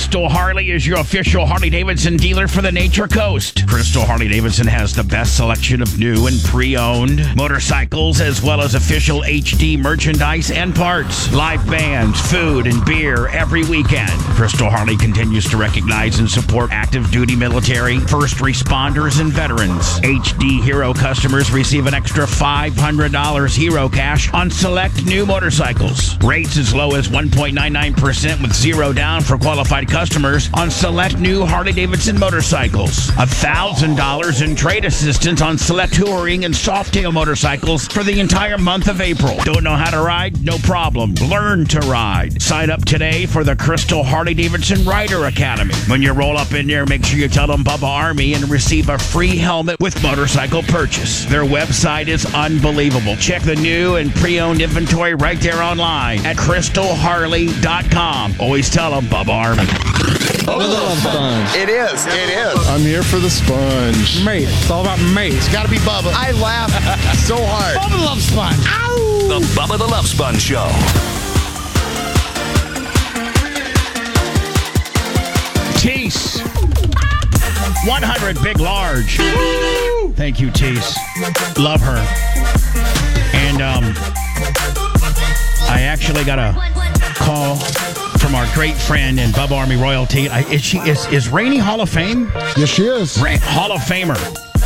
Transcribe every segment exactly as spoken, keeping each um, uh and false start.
Crystal Harley is your official Harley-Davidson dealer for the Nature Coast. Crystal Harley-Davidson has the best selection of new and pre-owned motorcycles, as well as official H D merchandise and parts, live bands, food, and beer every weekend. Crystal Harley continues to recognize and support active duty military, first responders, and veterans. H D Hero customers receive an extra five hundred dollars Hero cash on select new motorcycles. Rates as low as one point nine nine percent with zero down for qualified customers on select new Harley-Davidson motorcycles. one thousand dollars in trade assistance on select touring and softail motorcycles for the entire month of April. Don't know how to ride? No problem. Learn to ride. Sign up today for the Crystal Harley-Davidson Rider Academy. When you roll up in there, make sure you tell them Bubba Army and receive a free helmet with motorcycle purchase. Their website is unbelievable. Check the new and pre-owned inventory right there online at crystal harley dot com. Always tell them Bubba Army. Bubba the Love Sponge. It is. It is. I'm here for the sponge. Mate. It's all about mate. It's got to be Bubba. I laugh so hard. Bubba the Love Sponge. Ow! The Bubba the Love Sponge Show. Tease. one hundred big large. Thank you, Tease. Love her. And um, I actually got a call from our great friend and Bubba Army royalty. I, is she is is Rainey Hall of Fame? Yes, she is. Ra- Hall of Famer.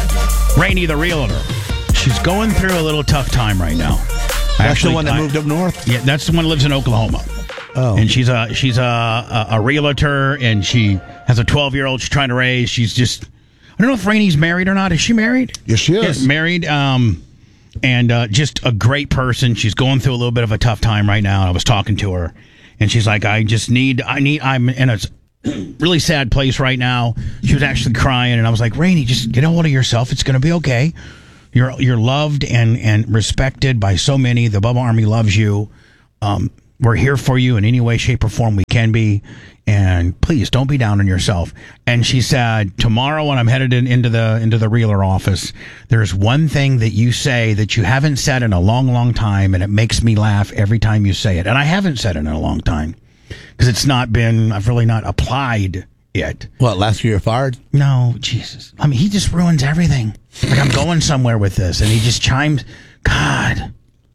Rainey the realtor. She's going through a little tough time right now. That's Actually, the one that I, moved up north? Yeah, that's the one that lives in Oklahoma. Oh. And she's a she's a, a, a realtor, and she has a twelve-year-old she's trying to raise. She's just, I don't know if Rainey's married or not. Is she married? Yes, she is. Yes, married. Um, and uh, just a great person. She's going through a little bit of a tough time right now. I was talking to her, and she's like, I just need, I need, I'm in a really sad place right now. She was actually crying, and I was like, Rainey, just get a hold of yourself. It's going to be okay. You're you're loved and, and respected by so many. The Bubba Army loves you. Um, we're here for you in any way, shape, or form we can be. And please don't be down on yourself. And she said, tomorrow when I'm headed in, into the into the realtor office, there's one thing that you say that you haven't said in a long, long time, and it makes me laugh every time you say it. And I haven't said it in a long time because it's not been, I've really not applied it. What, last year you're fired? No, Jesus. I mean, he just ruins everything. Like, I'm going somewhere with this, and he just chimes. God,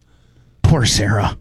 poor Sarah.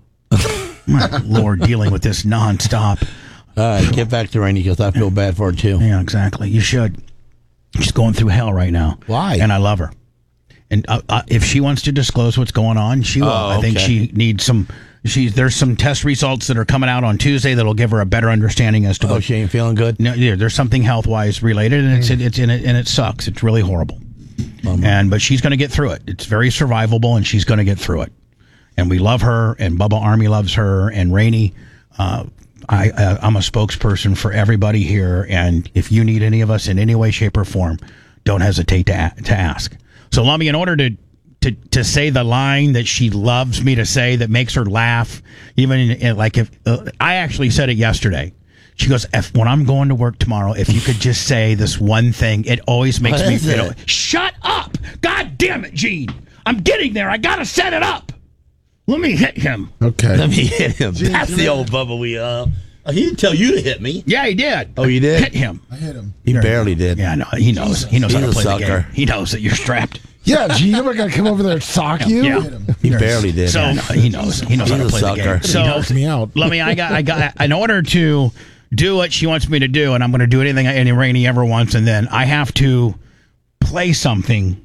My Lord, dealing with this nonstop. All right, get back to Rainey because I feel bad for her too. Yeah, exactly. You should. She's going through hell right now. Why? And I love her. And uh, uh, if she wants to disclose what's going on, she will. Oh, I think okay. she needs some. She's there's some test results that are coming out on Tuesday that'll give her a better understanding as to. Oh, what, she ain't feeling good. No, yeah, there's something health wise related, and it's it, it's in it, and it sucks. It's really horrible. Um, And but she's going to get through it. It's very survivable, and she's going to get through it. And we love her, and Bubba Army loves her, and Rainey. Uh, I, uh, I'm a spokesperson for everybody here, and if you need any of us in any way, shape, or form, don't hesitate to a- to ask. So, Lummy, in order to, to to say the line that she loves me to say that makes her laugh, even in, in, like if uh, I actually said it yesterday. She goes, if, when I'm going to work tomorrow, if you could just say this one thing, it always makes What me is feel. it? Shut up! God damn it, Gene! I'm getting there. I gotta set it up. Let me hit him. Okay. Let me hit him. That's the old Bubba we uh. He didn't tell you to hit me. Yeah, he did. Oh, you did? Hit him. I hit him. He barely did. Yeah, no, he knows. He knows how to He's a play the sucker. game. He knows that you're strapped. Yeah, gee, you ever got to come over there and sock you? Yeah. He barely did. So no, he knows. He knows He's how to a play the sucker. game. So He knocks me out. let me. I got. I got. In order to do what she wants me to do, and I'm going to do anything any Rainey ever wants, and then I have to play something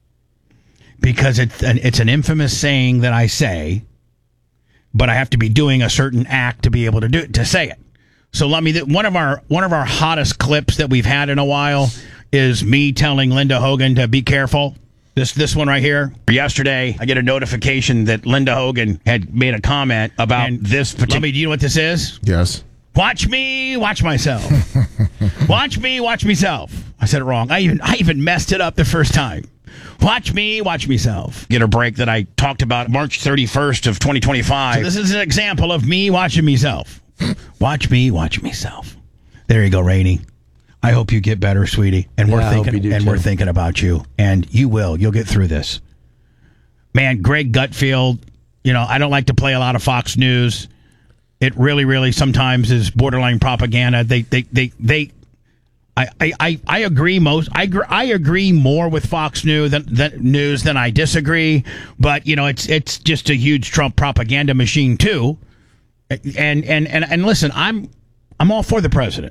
because it's an, it's an infamous saying that I say, but I have to be doing a certain act to be able to do to say it. So let me. One of our one of our hottest clips that we've had in a while is me telling Linda Hogan to be careful. This this one right here. Yesterday, I get a notification that Linda Hogan had made a comment about and this particular. Let me. Do you know what this is? Yes. Watch me, watch myself. Watch me, watch myself. I said it wrong. I even I even messed it up the first time. Watch me, watch myself. Get a break that I talked about March thirty-first of twenty twenty-five. So this is an example of me watching myself. Watch me, watch myself. There you go, Rainey. I hope you get better, sweetie. And we're Yeah, I hope thinking you do and too. we're thinking about you. And you will. You'll get through this. Man, Greg Gutfield, you know, I don't like to play a lot of Fox News. It really, really sometimes is borderline propaganda. They, they, they, they. I, I, I agree most. I, gr- I agree more with Fox News than, than News than I disagree. But you know, it's it's just a huge Trump propaganda machine too. And and and and listen, I'm I'm all for the president.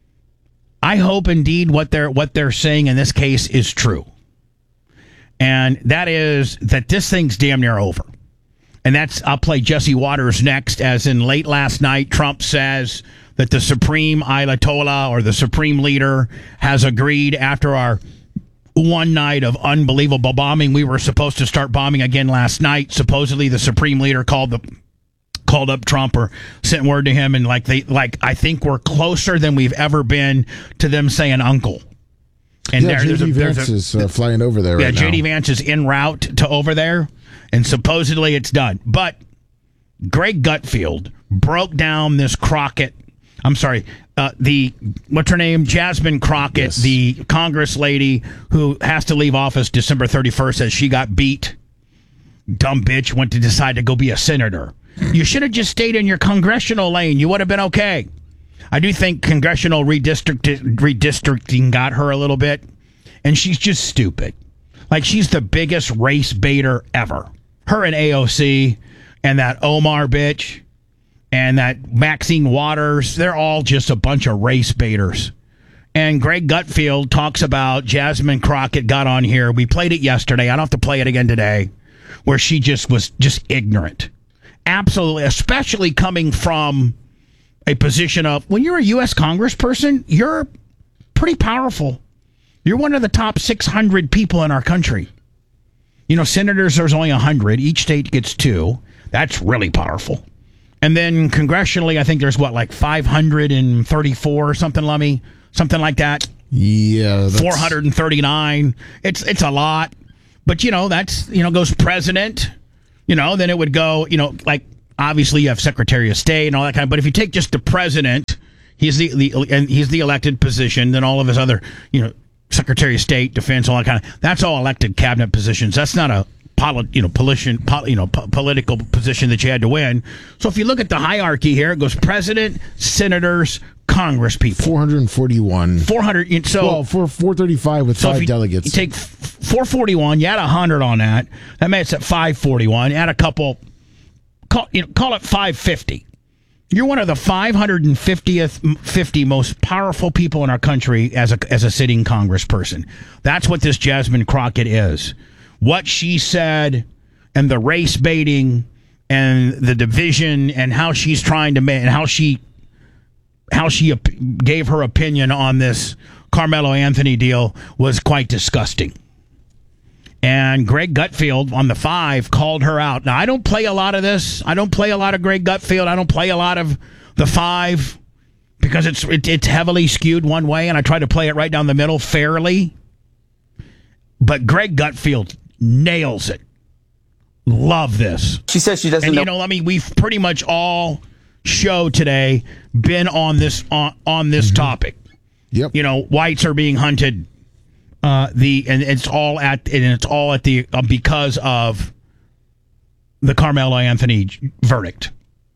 I hope indeed what they're what they're saying in this case is true, and that is that this thing's damn near over. And that's I'll play Jesse Waters next. As in late last night, Trump says that the Supreme Ayatollah or the Supreme Leader has agreed after our one night of unbelievable bombing. We were supposed to start bombing again last night. Supposedly, the Supreme Leader called the called up Trump or sent word to him, and like they like I think we're closer than we've ever been to them saying uncle. And yeah, there, J D there's a, Vance there's a, is uh, flying over there yeah, right now. J D Vance is en route to over there, and supposedly it's done. But Greg Gutfeld broke down this Crockett. I'm sorry, uh, the what's her name? Jasmine Crockett, yes. the Congress lady who has to leave office December thirty-first as she got beat. Dumb bitch went to decide to go be a senator. You should have just stayed in your congressional lane. You would have been okay. I do think congressional redistrict- redistricting got her a little bit, and she's just stupid. Like, she's the biggest race baiter ever. Her and A O C and that Omar bitch and that Maxine Waters, they're all just a bunch of race baiters. And Greg Gutfeld talks about Jasmine Crockett got on here. We played it yesterday. I don't have to play it again today, where she just was just ignorant. Absolutely, especially coming from a position of, when you're a U S congressperson, you're pretty powerful. You're one of the top six hundred people in our country. You know, senators, there's only one hundred. Each state gets two. That's really powerful. And then congressionally, I think there's, what, like five hundred thirty-four or something, Lummy? Something like that? Yeah. That's... four hundred thirty-nine. It's, it's a lot. But, you know, that's, you know, goes president. You know, then it would go, you know, like, obviously you have Secretary of State and all that kind of, but if you take just the president, he's the, the and he's the elected position, then all of his other, you know, Secretary of State, Defense, all that kind of, that's all elected cabinet positions. That's not a poli- you know, politician, pol- you know, po- political position that you had to win. So if you look at the hierarchy here, it goes president, senators, Congress people. four hundred forty-one. four hundred. So well, for four thirty-five with so five if you, delegates. You take four forty-one, you add one hundred on that. That makes it five forty-one. Add a couple, call, you know, call it five fifty. You're one of the five hundred fiftieth, fifty most powerful people in our country as a, as a sitting congressperson. That's what this Jasmine Crockett is. What she said and the race baiting and the division and how she's trying to make, and how she how she op- gave her opinion on this Carmelo Anthony deal was quite disgusting. And Greg Gutfeld on the five called her out. Now, I don't play a lot of this. I don't play a lot of Greg Gutfeld. I don't play a lot of the five because it's it, it's heavily skewed one way, and I try to play it right down the middle fairly. But Greg Gutfeld nails it. Love this. She says she doesn't and, know. You know, I mean, we've pretty much all show today been on this on, on this mm-hmm. topic. Yep. You know, whites are being hunted. Uh, the and it's all at and it's all at the uh, because of the Carmelo Anthony verdict.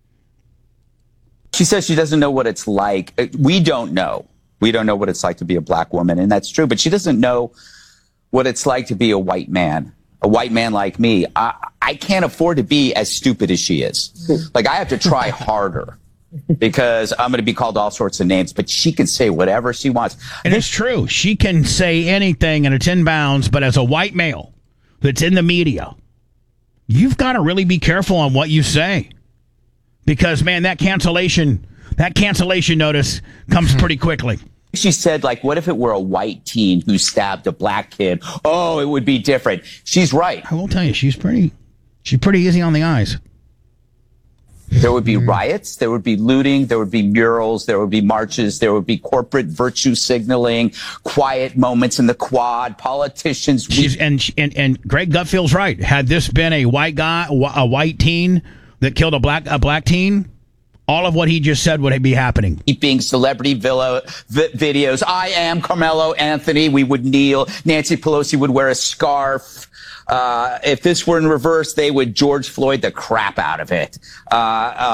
She says she doesn't know what it's like. We don't know. We don't know what it's like to be a black woman, and that's true. But she doesn't know what it's like to be a white man, a white man like me. I, I can't afford to be as stupid as she is. Like, I have to try harder because I'm going to be called all sorts of names, but she can say whatever she wants. And it's true. She can say anything and it's in bounds, but as a white male that's in the media, you've got to really be careful on what you say. Because, man, that cancellation, that cancellation notice comes pretty quickly. She said, like, what if it were a white teen who stabbed a black kid? Oh, it would be different. She's right. I will tell you, she's pretty, she's pretty easy on the eyes. There would be riots, there would be looting, there would be murals, there would be marches, there would be corporate virtue signaling, quiet moments in the quad, politicians. She's, and, and and Greg Gutfeld's right. Had this been a white guy, a white teen that killed a black a black teen, all of what he just said would be happening. Keeping celebrity villa vi- videos. I am Carmelo Anthony. We would kneel. Nancy Pelosi would wear a scarf. Uh, if this were in reverse, they would George Floyd the crap out of it. Uh, uh,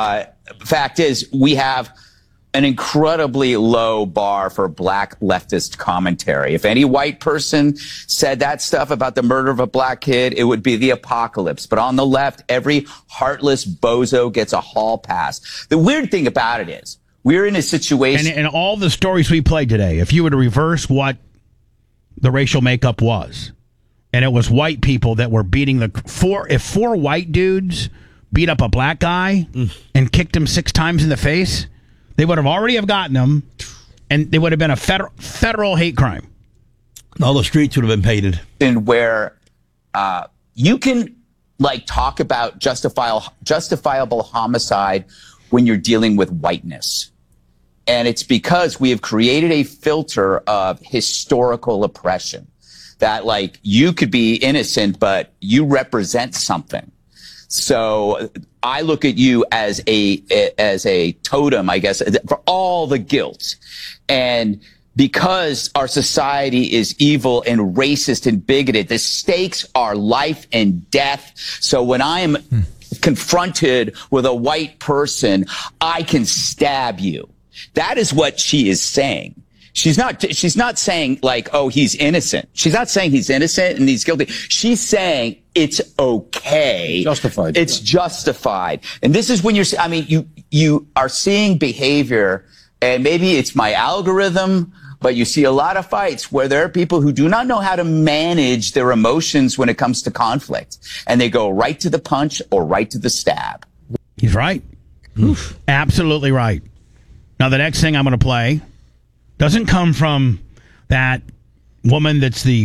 fact is, we have an incredibly low bar for black leftist commentary. If any white person said that stuff about the murder of a black kid, it would be the apocalypse. But on the left, every heartless bozo gets a hall pass. The weird thing about it is, we're in a situation... And, and all the stories we played today, if you were to reverse what the racial makeup was, and it was white people that were beating the... Four, if four white dudes beat up a black guy mm. and kicked him six times in the face... They would have already have gotten them, and they would have been a federal federal hate crime. All the streets would have been painted. And where uh, you can like talk about justifiable justifiable homicide when you're dealing with whiteness, and it's because we have created a filter of historical oppression that like you could be innocent, but you represent something. So I look at you as a as a totem, I guess, for all the guilt. And because our society is evil and racist and bigoted, the stakes are life and death. So when I am hmm. confronted with a white person, I can stab you. That is what she is saying. She's not, she's not saying like, oh, he's innocent. She's not saying he's innocent and he's guilty. She's saying it's okay. Justified. It's justified. And this is when you're, I mean, you, you are seeing behavior, and maybe it's my algorithm, but you see a lot of fights where there are people who do not know how to manage their emotions when it comes to conflict. And they go right to the punch or right to the stab. He's right. Oof. Absolutely right. Now, the next thing I'm going to play doesn't come from that woman that's the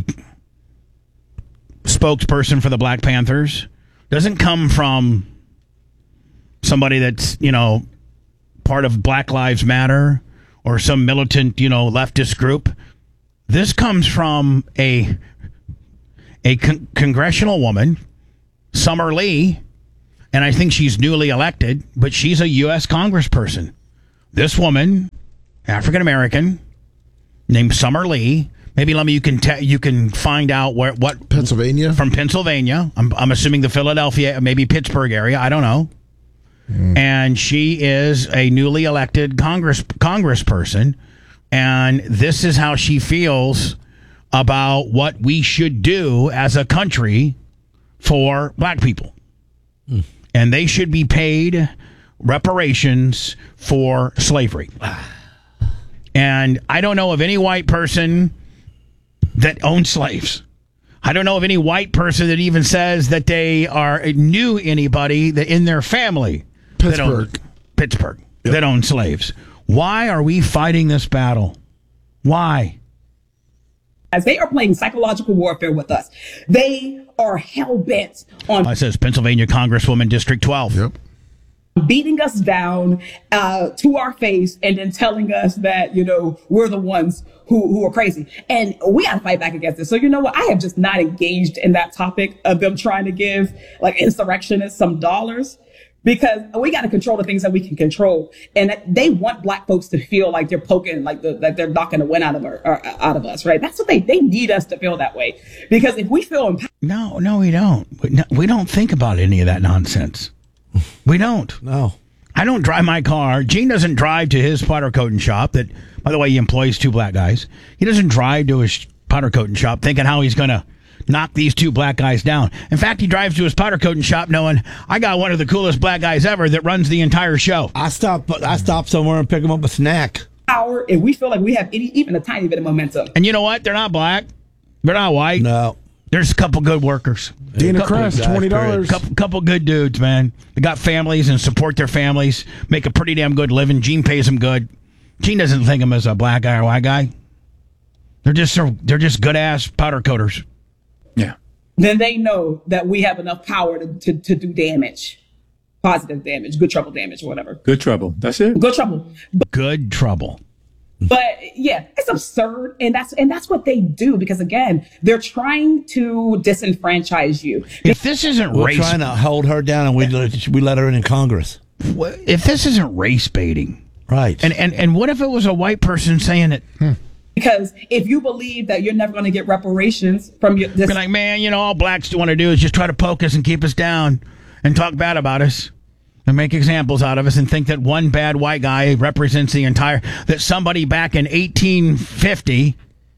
spokesperson for the Black Panthers. Doesn't come from somebody that's, you know, part of Black Lives Matter or some militant, you know, leftist group. This comes from a a con- congressional woman, Summer Lee, and I think she's newly elected, but she's a U S congressperson. This woman, African American, named Summer Lee. Maybe let me. You can te- you can find out where what Pennsylvania from Pennsylvania. I'm I'm assuming the Philadelphia, maybe Pittsburgh area. I don't know. Mm. And she is a newly elected Congress congressperson, and this is how she feels about what we should do as a country for black people, mm. and they should be paid reparations for slavery. And I don't know of any white person that owns slaves. I don't know of any white person that even says that they are knew anybody that in their family Pittsburgh, that owned, Pittsburgh yep. that owned slaves. Why are we fighting this battle? Why? As they are playing psychological warfare with us, they are hell bent on. It says Pennsylvania Congresswoman District twelve. Yep. Beating us down uh, to our face and then telling us that, you know, we're the ones who, who are crazy. And we got to fight back against this. So, you know what? I have just not engaged in that topic of them trying to give like insurrectionists some dollars, because we got to control the things that we can control. And they want black folks to feel like they're poking, like the, that they're knocking the wind out of, our, or out of us. Right. That's what they, they need us to feel that way, because if we feel empowered. No, no, we don't. We don't think about any of that nonsense. We don't. No. I don't drive my car. Gene doesn't drive to his powder coating shop that, by the way, he employs two black guys. He doesn't drive to his powder coating shop thinking how he's going to knock these two black guys down. In fact, he drives to his powder coating shop knowing I got one of the coolest black guys ever that runs the entire show. I stop I stop somewhere and pick him up a snack. Power, if we feel like we have any, even a tiny bit of momentum. And you know what? They're not black. They're not white. No. There's a couple good workers. Dana Crest, twenty dollars. Couple, couple good dudes, man. They got families and support their families, make a pretty damn good living. Gene pays them good. Gene doesn't think him as a black guy or white guy. They're just they're just good ass powder coaters. Yeah. Then they know that we have enough power to, to, to do damage, positive damage, good trouble damage, or whatever. Good trouble. That's it. Good trouble. But, good trouble. But yeah, it's absurd, and that's and that's what they do, because again, they're trying to disenfranchise you. If this isn't We're race, trying to hold her down, and we let, we let her in in Congress. If this isn't race baiting, right? And and and what if it was a white person saying it? Hmm. Because if you believe that you're never going to get reparations from your, this, be like, man, you know, all blacks want to do is just try to poke us and keep us down and talk bad about us. and make examples out of us and think that one bad white guy represents the entire, that somebody back in eighteen fifty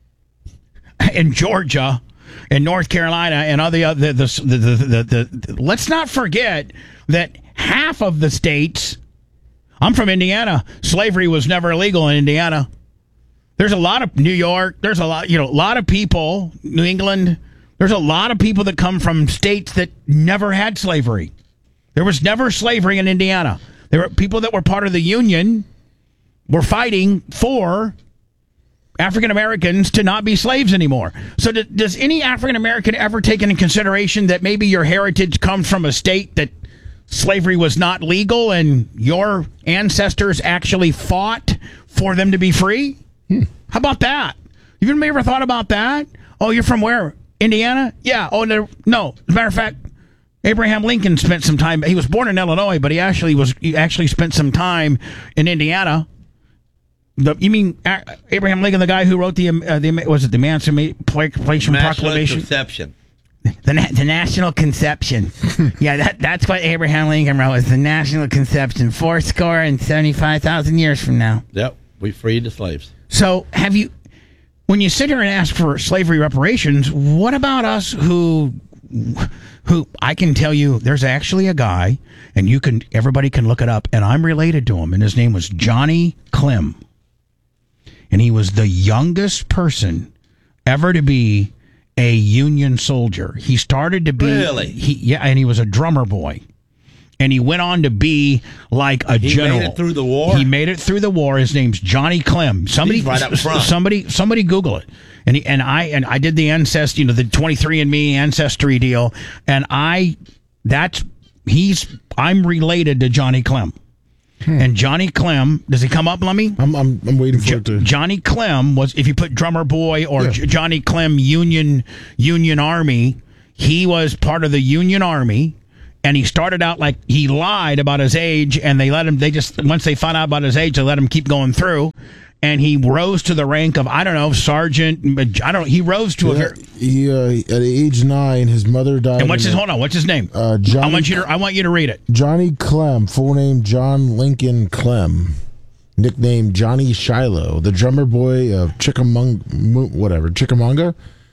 in Georgia, in North Carolina, and other the the the, the, the, the let's not forget that half of the states. I'm from Indiana. Slavery was never illegal in Indiana. There's a lot of New York. There's a lot, you know, a lot of people, New England. There's a lot of people that come from states that never had slavery. There was never slavery in Indiana. There were people that were part of the Union were fighting for African Americans to not be slaves anymore. So do, does any African American ever take into consideration that maybe your heritage comes from a state that slavery was not legal and your ancestors actually fought for them to be free? Hmm. How about that? Have you ever thought about that? Oh, you're from where? Indiana? Yeah. Oh, no. no. As a matter of fact, Abraham Lincoln spent some time. He was born in Illinois, but he actually was. He actually spent some time in Indiana. The, you mean uh, Abraham Lincoln, the guy who wrote the uh, the was it the Emancipation Proclamation? Conception. The na- the National Conception. Yeah, that that's what Abraham Lincoln wrote. Was the National Conception, four score and seventy five thousand years from now. Yep, we freed the slaves. So have you? When you sit here and ask for slavery reparations, what about us who, who I can tell you, there's actually a guy, and you can, everybody can look it up, and I'm related to him, and his name was Johnny Clem, and he was the youngest person ever to be a Union soldier. He started to be, really, he, yeah, and he was a drummer boy. And he went on to be like a he general. He made it through the war? He made it through the war. His name's Johnny Clem. Somebody, He's right up front. Somebody, somebody Google it. And he, and I and I did the ancestry, you know, the twenty-three and me ancestry deal. And I, that's he's I'm related to Johnny Clem. Hmm. And Johnny Clem, does he come up, Lummy? I'm I'm I'm waiting for jo- it to. Johnny Clem was, if you put drummer boy or yeah. J- Johnny Clem Union Union Army, he was part of the Union Army. And he started out like he lied about his age, and they let him, they just, once they found out about his age, they let him keep going through. And he rose to the rank of, I don't know, sergeant. I don't know. He rose to yeah, a very. He, uh, at age nine, his mother died. And what's his, a, hold on, what's his name? Uh, Johnny, I want you to, I want you to read it. Johnny Clem, full name John Lincoln Clem. Nickname Johnny Shiloh, the drummer boy of Chickamauga, whatever, Chickamauga.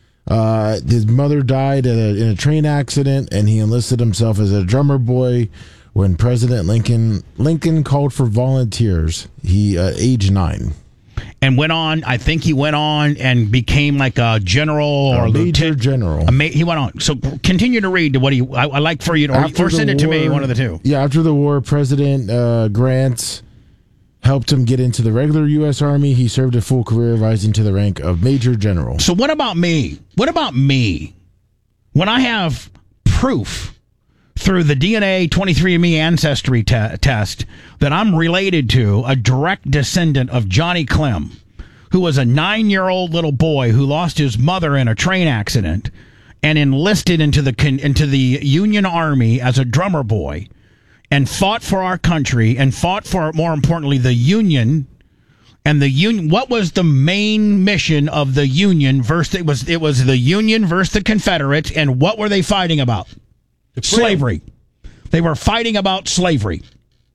Uh, his mother died in a, in a train accident, and he enlisted himself as a drummer boy when President Lincoln Lincoln called for volunteers. He uh, age nine, and went on. I think he went on and became like a general or a major lieutenant general. A ma- he went on. So continue to read what he. I, I like for you to, or, or send it to me. One of the two. Yeah, after the war, President uh, Grant helped him get into the regular U S Army. He served a full career, rising to the rank of Major General. So what about me? What about me? When I have proof through the D N A twenty-three and me ancestry te- test that I'm related to a direct descendant of Johnny Clem, who was a nine-year-old little boy who lost his mother in a train accident and enlisted into the con- into the Union Army as a drummer boy, and fought for our country, and fought for, more importantly, the Union. And the Union, what was the main mission of the Union versus, it was, it was the Union versus the Confederates, and what were they fighting about? Slavery. They were fighting about slavery.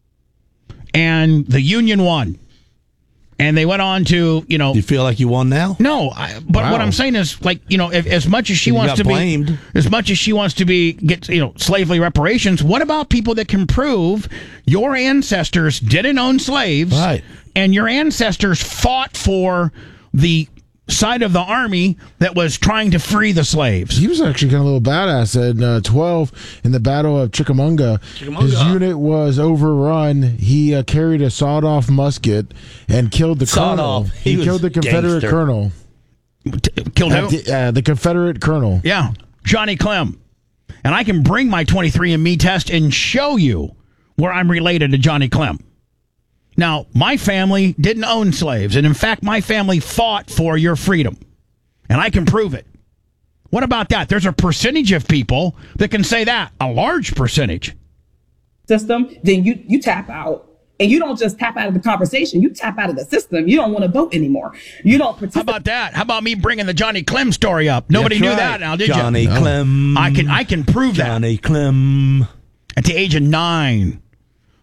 And the Union won. And they went on to, you know. You feel like you won now? No, I, but Wow. what I'm saying is, like, you know, if, as much as she You wants got to blamed. be, as much as she wants to be, get, you know, slavery reparations, what about people that can prove your ancestors didn't own slaves, Right. and your ancestors fought for the side of the army that was trying to free the slaves? He was actually kind of a little badass. At uh, twelve, in the Battle of Chickamauga, Chickamauga. his unit was overrun. He uh, carried a sawed-off musket and killed the Sawed colonel. off. He, He was killed the Confederate gangster. colonel. T- killed Uh, who? the, uh, the Confederate colonel. Yeah, Johnny Clem. And I can bring my twenty-three and me test and show you where I'm related to Johnny Clem. Now, my family didn't own slaves, and in fact, my family fought for your freedom, and I can prove it. What about that? There's a percentage of people that can say that, a large percentage. System, then you you tap out. And you don't just tap out of the conversation, you tap out of the system. You don't want to vote anymore. You don't How participate. about that? How about me bringing the Johnny Clem story up? Nobody That's knew right. that now, did Johnny you? Clem. I can I can prove that. Johnny Clem. At the age of nine,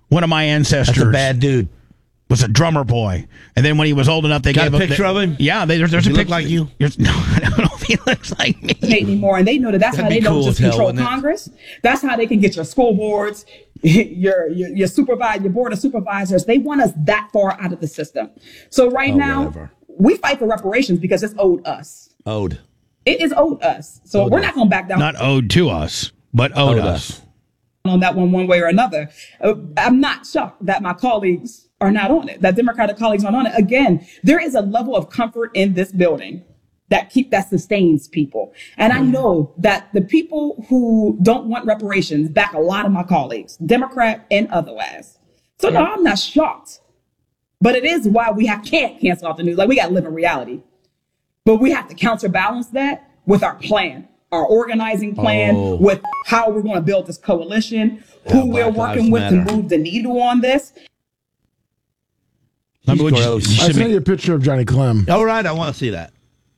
One of my ancestors. That's a bad dude. Was a drummer boy, and then when he was old enough, they Got gave a him. picture they, of him? Yeah, they, there's, there's a Does he picture. look like you? There's- No, I don't know if he looks like me. Anymore, and they know that that's That'd how be they don't cool just as hell, control wouldn't it? Congress. That's how they can get your school boards, your your your supervise your board of supervisors. They want us that far out of the system. So right Oh, now, whatever. we fight for reparations because it's owed us. Owed. It is owed us. So Owed we're us. not going to back down. Not owed to us, but owed, Owed us. us. On that one, one way or another. Uh, I'm not shocked that my colleagues are not on it, that Democratic colleagues aren't on it. Again, there is a level of comfort in this building that keep that sustains people. And I know that the people who don't want reparations back a lot of my colleagues, Democrat and otherwise. So no, I'm not shocked. But it is why we have, can't cancel out the news. Like, we got to live in reality. But we have to counterbalance that with our plan. Our organizing plan, Oh. with how we're going to build this coalition, who Yeah, we're Black working Lives with Matter. to move the needle on this. Let me- He's would you- gross. you I send sent me- you a picture of Johnny Clem. All right, I want to see that.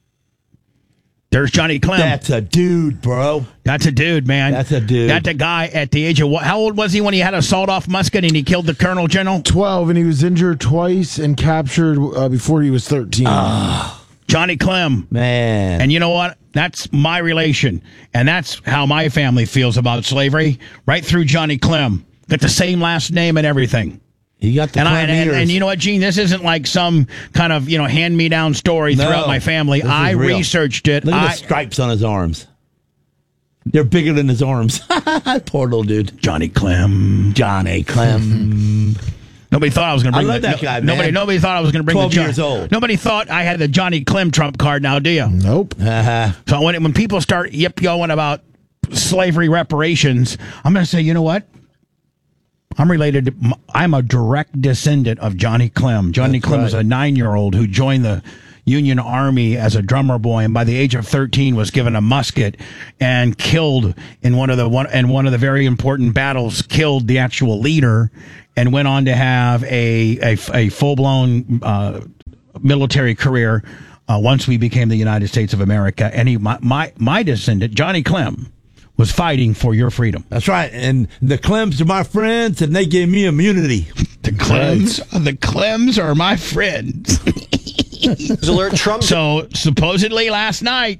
There's Johnny Clem. That's a dude, bro. That's a dude, man. That's a dude. That's a guy at the age of what? How old was he when he had a sawed-off musket and he killed the Colonel General? twelve, and he was injured twice and captured uh, before he was thirteen. Johnny Clem. Man. And you know what? That's my relation. And that's how my family feels about slavery. Right through Johnny Clem. Got the same last name and everything. he got the And, I, Clem and, eaters. and you know what, Gene? This isn't like some kind of, you know, hand-me-down story No, throughout my family. this is I real. researched it. Look at I, the stripes on his arms. They're bigger than his arms. Poor little dude. Johnny Clem. Johnny Clem. Nobody thought I was going to I bring love the, that no- guy, Nobody, man. nobody thought I was going to bring twelve the John- years old. Nobody thought I had the Johnny Clem trump card now, do you? Nope. Uh-huh. So when when people start yip yoing about slavery reparations, I'm going to say, you know what? I'm related. To, I'm a direct descendant of Johnny Clem. Johnny That's Clem was right. a nine-year-old who joined the Union Army as a drummer boy, and by the age of thirteen was given a musket and killed in one of the one and one of the very important battles. Killed the actual leader, and went on to have a a, a full-blown uh, military career uh, once we became the United States of America. And he, my my, my descendant, Johnny Clem, was fighting for your freedom. That's right. And the Clems are my friends, and they gave me immunity. The Clems, the Clems are my friends. Alert Trump. So supposedly last night,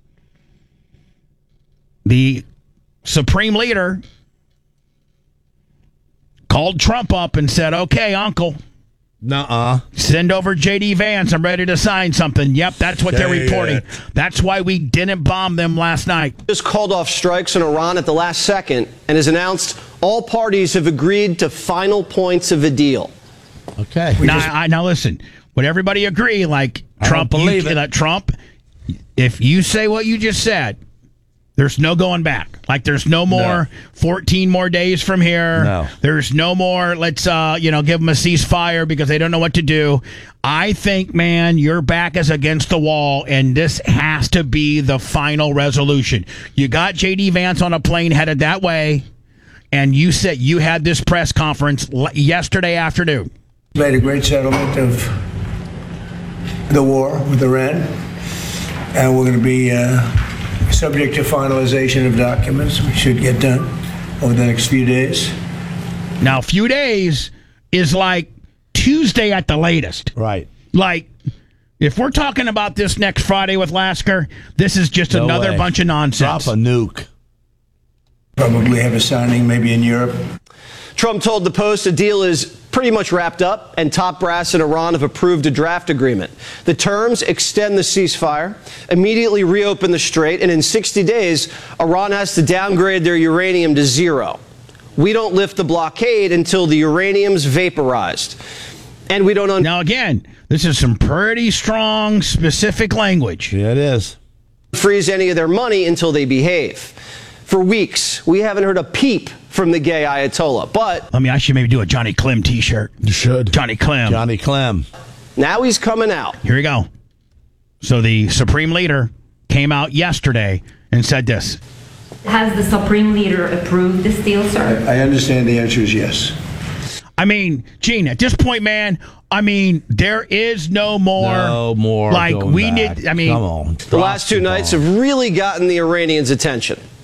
the Supreme Leader called Trump up and said, "Okay, Uncle, Nuh-uh. send over J D Vance. I'm ready to sign something." Yep, that's what they're Say reporting. it. That's why we didn't bomb them last night. Just called off strikes in Iran at the last second and has announced all parties have agreed to final points of a deal. Okay. Now, I, now listen. Would everybody agree? Like I Trump, don't believe you, it. that Trump, if you say what you just said, there's no going back. Like there's no more No. fourteen more days from here. No. There's no more. Let's uh, you know, give them a ceasefire because they don't know what to do. I think, man, your back is against the wall, and this has to be the final resolution. You got J D Vance on a plane headed that way, and you said you had this press conference l- yesterday afternoon. Made a great settlement of the war with Iran, and we're going to be uh, subject to finalization of documents, which should get done over the next few days. Now, a few days is like Tuesday at the latest. Right. Like, if we're talking about this next Friday with Lasker, this is just No another way. bunch of nonsense. Drop a nuke. Probably have a signing maybe in Europe. Trump told the Post a deal is pretty much wrapped up, and top brass in Iran have approved a draft agreement. The terms extend the ceasefire, immediately reopen the strait, and in sixty days, Iran has to downgrade their uranium to zero. We don't lift the blockade until the uranium's vaporized. And we don't... Un- Now, again, this is some pretty strong, specific language. Yeah, it is. freeze any of their money until they behave. For weeks, we haven't heard a peep from the gay Ayatollah, but I mean, I should maybe do a Johnny Clem t-shirt. You should. Johnny Clem. Johnny Clem. now he's coming out. Here we go. So the Supreme Leader came out yesterday and said this. Has the Supreme Leader approved this deal, sir? I understand the answer is yes. I mean, Gene, at this point, man, I mean, there is no more. No more. Like, going we back. need, I mean. Come on. The last two nights have really gotten the Iranians' attention.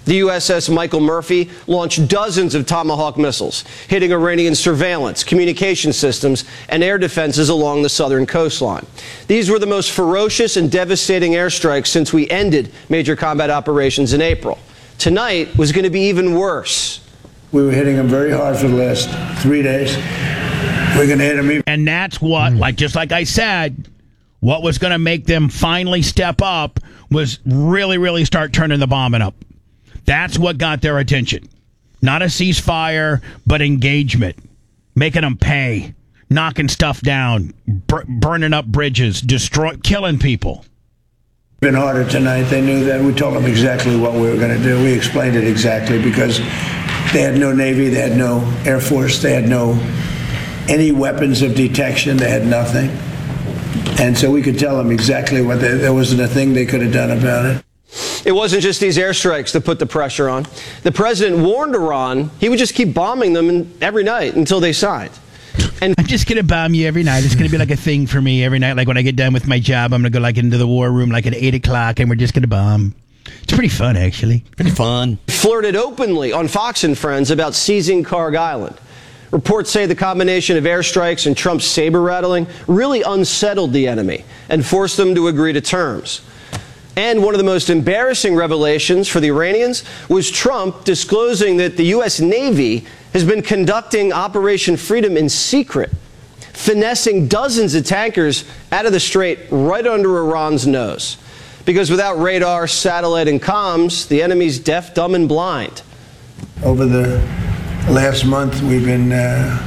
The U S S Michael Murphy launched dozens of Tomahawk missiles, hitting Iranian surveillance, communication systems, and air defenses along the southern coastline. These were the most ferocious and devastating airstrikes since we ended major combat operations in April. Tonight was going to be even worse. We were hitting them very hard for the last three days. We're going to hit them even. And that's what, like just like I said, what was going to make them finally step up was really, really start turning the bombing up. That's what got their attention. Not a ceasefire, but engagement. Making them pay. Knocking stuff down. Bur- burning up bridges. Destroy, killing people. Been harder tonight. They knew that. We told them exactly what we were going to do. We explained it exactly because they had no Navy. They had no Air Force. They had no any weapons of detection. They had nothing. And so we could tell them exactly what they, there wasn't a thing they could have done about it. It wasn't just these airstrikes that put the pressure on. The president warned Iran he would just keep bombing them every night until they signed. And I'm just going to bomb you every night. It's going to be like a thing for me every night. Like when I get done with my job, I'm going to go like into the war room like at eight o'clock and we're just going to bomb. It's pretty fun, actually. Pretty fun. Flirted openly on Fox and Friends about seizing Karg Island. Reports say the combination of airstrikes and Trump's saber rattling really unsettled the enemy and forced them to agree to terms. And one of the most embarrassing revelations for the Iranians was Trump disclosing that the U S Navy has been conducting Operation Freedom in secret, finessing dozens of tankers out of the strait right under Iran's nose. Because without radar, satellite, and comms, the enemy's deaf, dumb, and blind. Over the last month, we've been uh,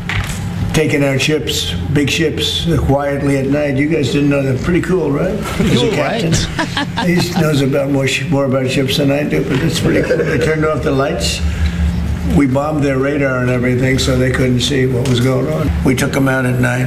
taking out ships, big ships, uh, quietly at night. You guys didn't know that. Pretty cool, right? Pretty As cool, a captain. right? He knows about more, sh- more about ships than I do, but it's pretty cool. They turned off the lights. We bombed their radar and everything so they couldn't see what was going on. We took them out at night.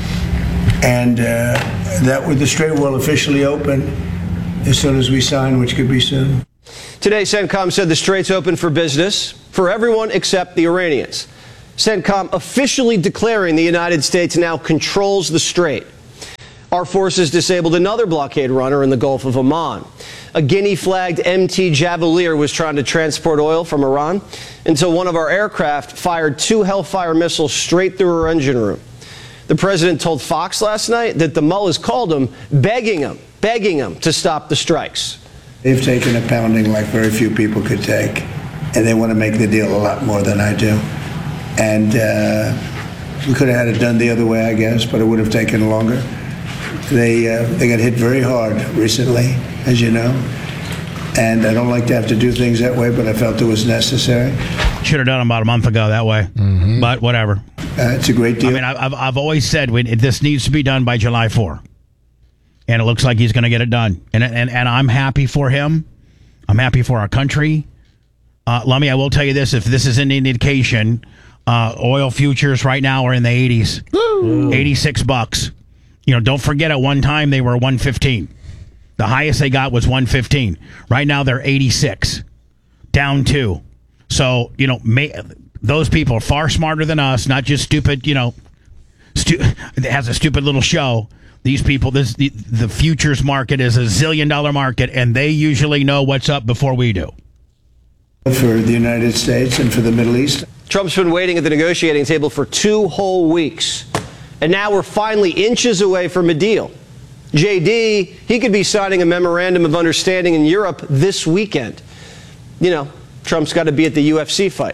And uh, that was the strait will officially open as soon as we sign, which could be soon. Today, CENTCOM said the strait's open for business for everyone except the Iranians. CENTCOM officially declaring the United States now controls the strait. Our forces disabled another blockade runner in the Gulf of Oman. A Guinea-flagged M T Javelier was trying to transport oil from Iran until one of our aircraft fired two Hellfire missiles straight through her engine room. The president told Fox last night that the mullahs called him, begging him, begging him to stop the strikes. They've taken a pounding like very few people could take, and they want to make the deal a lot more than I do. And uh, we could have had it done the other way, I guess, but it would have taken longer. They uh, they got hit very hard recently, as you know, and I don't like to have to do things that way, but I felt it was necessary. Should have done them about a month ago that way, mm-hmm. But whatever. Uh, it's a great deal. I mean, I've I've always said we, this needs to be done by July fourth, and it looks like he's going to get it done, and and and I'm happy for him. I'm happy for our country. Uh, Lummy, I will tell you this: if this is any indication, uh, oil futures right now are in the eighties, Woo. eighty-six bucks. You know, don't forget at one time they were one fifteen. The highest they got was one fifteen. Right now they're eighty-six, down two. So, you know, may, those people are far smarter than us, not just stupid, you know, stu- it has a stupid little show. These people, this the, the futures market is a zillion dollar market, and they usually know what's up before we do. For the United States and for the Middle East. Trump's been waiting at the negotiating table for two whole weeks. And now we're finally inches away from a deal. J D, he could be signing a memorandum of understanding in Europe this weekend. You know, Trump's got to be at the U F C fight.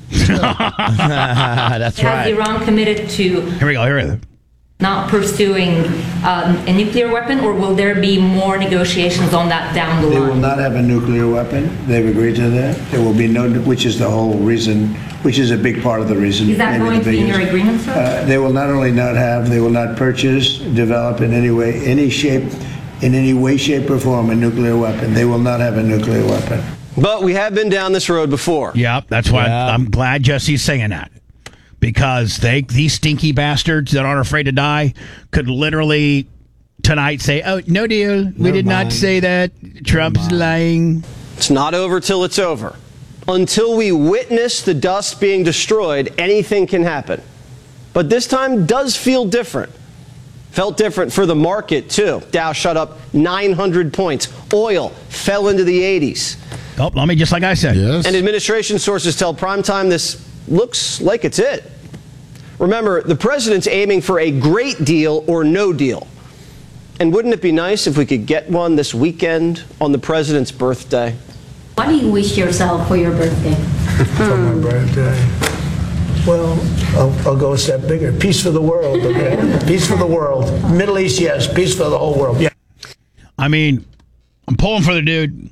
That's Has right. Iran committed to Here we go. Here we go. not pursuing um, a nuclear weapon, or will there be more negotiations on that down the They line? will not have a nuclear weapon. They've agreed to that. There will be no, which is the whole reason, which is a big part of the reason. Is that maybe going the to be in your biggest. agreement, sir? Uh, they will not only not have, they will not purchase, develop in any way, any shape, in any way, shape, or form a nuclear weapon. They will not have a nuclear weapon. But we have been down this road before. Yep, that's why Yeah. I'm glad Jesse's saying that. Because they, these stinky bastards that aren't afraid to die could literally tonight say, oh, no deal. We Never did mind. not say that. Trump's lying. It's not over till it's over. Until we witness the dust being destroyed, anything can happen. But this time does feel different. Felt different for the market, too. Dow shot up nine hundred points. Oil fell into the eighties. Oh, let me, just like I said. Yes. And administration sources tell Primetime this looks like it's it. Remember, the president's aiming for a great deal or no deal. And wouldn't it be nice if we could get one this weekend on the president's birthday? What do you wish yourself for your birthday? For my birthday. Well, I'll, I'll go a step bigger. Peace for the world, okay? Peace for the world. Middle East, yes. Peace for the whole world. Yeah. I mean, I'm pulling for the dude,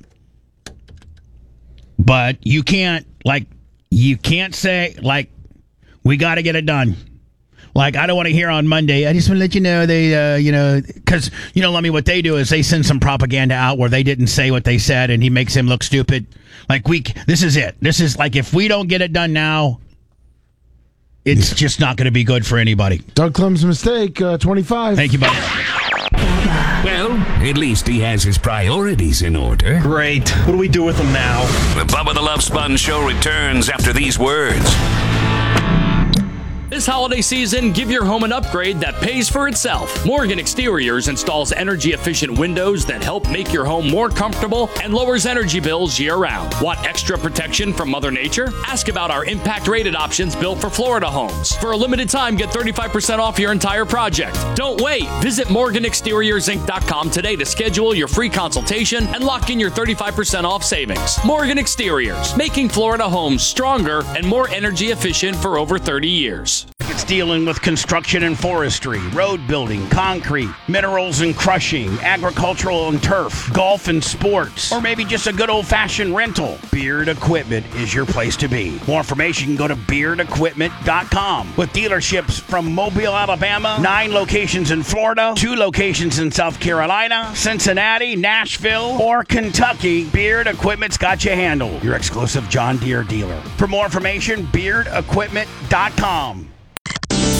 but you can't, like, you can't say, like, we got to get it done. Like, I don't want to hear on Monday, I just want to let you know they, uh, you know, because, you know, let me, what they do is they send some propaganda out where they didn't say what they said and he makes him look stupid. Like, we, this is it. This is, like, if we don't get it done now, it's just not going to be good for anybody. Doug Clem's mistake, uh, twenty-five. Thank you, buddy. Well, at least he has his priorities in order. Great. What do we do with them now? The Bubba the Love Sponge Show returns after these words. This holiday season, give your home an upgrade that pays for itself. Morgan Exteriors installs energy-efficient windows that help make your home more comfortable and lowers energy bills year-round. Want extra protection from Mother Nature? Ask about our impact-rated options built for Florida homes. For a limited time, get thirty-five percent off your entire project. Don't wait. Visit Morgan Exteriors Inc dot com today to schedule your free consultation and lock in your thirty-five percent off savings. Morgan Exteriors, making Florida homes stronger and more energy efficient for over thirty years. If it's dealing with construction and forestry, road building, concrete, minerals and crushing, agricultural and turf, golf and sports, or maybe just a good old-fashioned rental, Beard Equipment is your place to be. More information, go to beard equipment dot com. With dealerships from Mobile, Alabama, nine locations in Florida, two locations in South Carolina, Cincinnati, Nashville, or Kentucky, Beard Equipment's got you handled. Your exclusive John Deere dealer. For more information, beard equipment dot com.